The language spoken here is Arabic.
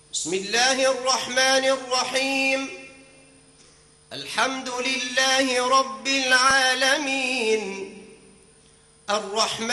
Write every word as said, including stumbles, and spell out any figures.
بسم الله الرحمن الرحيم. الحمد لله رب العالمين الرحمن